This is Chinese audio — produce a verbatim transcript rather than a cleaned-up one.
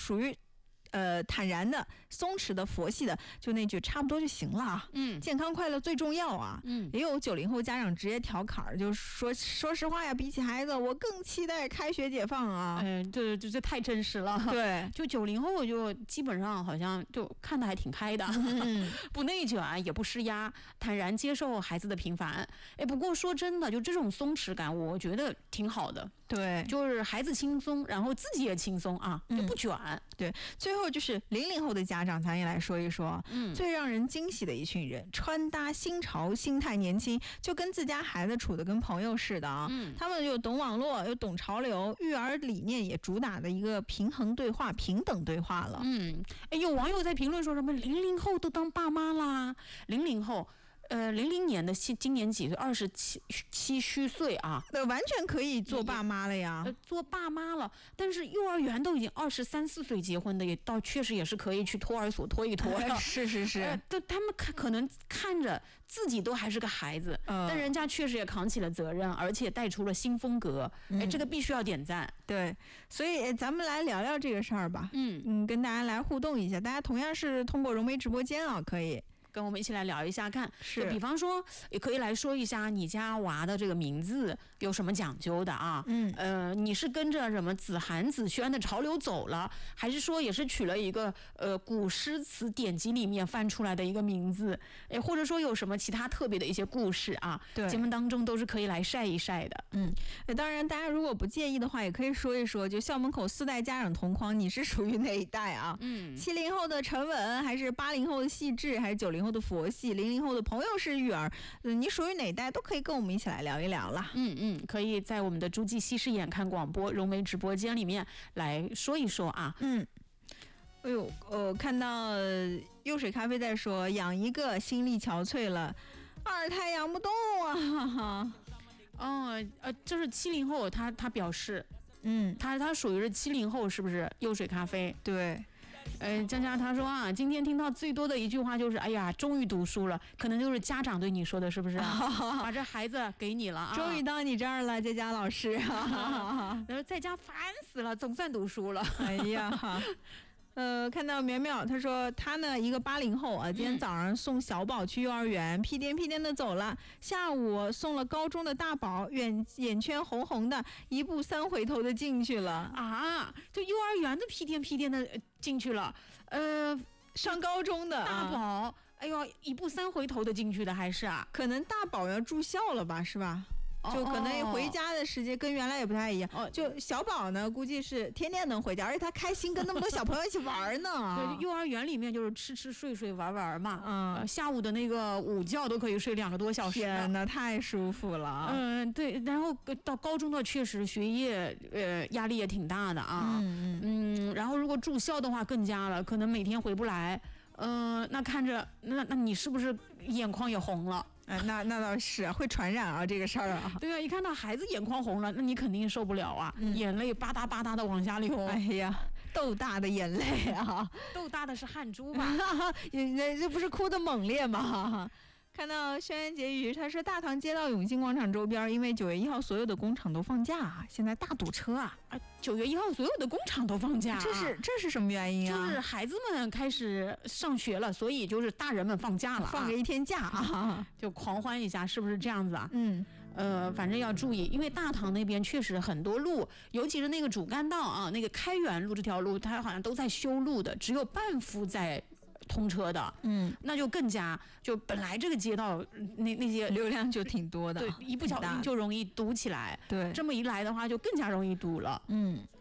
属于。呃，坦然的、松弛的、佛系的，就那句差不多就行了。 嗯， 健康快乐最重要啊。 嗯， 也有九零后家长直接调侃儿，就说说实话呀，比起孩子，我更期待开学解放啊。 嗯、呃，这这这太真实了。 对， 就九零后就基本上好像就看得还挺开的， 嗯、 不内卷也不施压，坦然接受孩子的平凡。哎，不过说真的，就这种松弛感，我觉得挺好的。 对， 就是孩子轻松，然后自己也轻松啊，就不卷。 嗯、对，最后就是零零后的家长，咱也来说一说，嗯，最让人惊喜的一群人，穿搭新潮，心态年轻，就跟自家孩子处的跟朋友似的啊。嗯，他们又懂网络，又懂潮流，育儿理念也主打的一个平衡对话、平等对话了。 嗯，哎，有网友在评论说什么零零后都当爸妈啦，零零后。呃，零零年的今年几岁？二十七七虚岁啊， 对，完全可以做爸妈了呀， 呃，做爸妈了。但是幼儿园都已经二十三四岁结婚的，也倒确实也是可以去托儿所托一托了。 是是是， 呃，但他们看可能看着自己都还是个孩子，嗯、但人家确实也扛起了责任，而且带出了新风格。哎，这个必须要点赞。 对，所以咱们来聊聊这个事儿吧。嗯嗯，跟大家来互动一下，大家同样是通过融媒直播间啊，可以。 跟我们一起来聊一下看， 是， 比方说也可以来说一下你家娃的这个名字有什么讲究的啊？嗯，呃，你是跟着什么子涵、子轩的潮流走了，还是说也是取了一个呃古诗词典籍里面翻出来的一个名字？哎，或者说有什么其他特别的一些故事啊？ 对， 节目当中都是可以来晒一晒的。 嗯，当然大家如果不介意的话，也可以说一说，就校门口四代家长同框，你是属于哪一代啊？嗯，七零后的沉稳，还是八零后的细致，还是九零后的佛系，零零后的朋友是育儿，嗯，你属于哪代都可以跟我们一起来聊一聊啦。 嗯嗯，可以在我们的诸暨西视眼看广播融媒直播间里面来说一说啊。 嗯，哎呦，我看到柚水咖啡在说，养一个心力憔悴了，二胎养不动啊，哈哈。 哦，呃，这是七零后，他他表示， 嗯， 他他属于是七零后，是不是？柚水咖啡， 对。 呃，佳佳他说啊，今天听到最多的一句话就是，哎呀，终于读书了，可能就是家长对你说的，是不是、啊？把这孩子给你了啊， 终于到你这儿了，佳佳老师。 然后在家烦死了，总算读书了。 哎呀。呃，看到苗苗，他说他呢一个八零后啊，今天早上送小宝去幼儿园，屁颠屁颠的走了。下午送了高中的大宝，眼眼圈红红的，一步三回头的进去了啊！就幼儿园的屁颠屁颠的进去了，呃， 上高中的大宝，啊、哎呦，一步三回头的进去的还是啊？ 可能大宝要住校了吧，是吧？就可能回家的时间跟原来也不太一样。哦，就小宝呢，估计是天天能回家，而且他开心，跟那么多小朋友一起玩呢。 对，幼儿园里面就是吃吃睡睡玩玩嘛。嗯、呃，下午的那个午觉都可以睡两个多小时。 天哪，太舒服了。 嗯，对。然后到高中的确实学业呃压力也挺大的啊。嗯嗯。然后如果住校的话更加了，可能每天回不来。嗯、呃，那看着那那你是不是眼眶也红了？ 哎，那那倒是会传染啊，这个事儿啊。 对啊，一看到孩子眼眶红了，那你肯定受不了啊，嗯、眼泪吧嗒吧嗒的往下流。 哎呀，豆大的眼泪啊， 豆大的是汗珠吧？ 这不是哭的猛烈吗？看到轩辕婕妤，他说大唐街道永庆广场周边，因为九月一号所有的工厂都放假啊，现在大堵车啊！ 啊，九月一号所有的工厂都放假、啊， 这是这是什么原因啊？ 就是孩子们开始上学了，所以就是大人们放假了、啊， 放个一天假啊， 就狂欢一下，是不是这样子啊？ 嗯， 呃，反正要注意，因为大唐那边确实很多路，尤其是那个主干道啊，那个开元路这条路，它好像都在修路的，只有半幅在通车的，嗯，那就更加就本来这个街道那那些流量就挺多的， 对，一不小心就容易堵起来， 对， 这么一来的话就更加容易堵了， 嗯，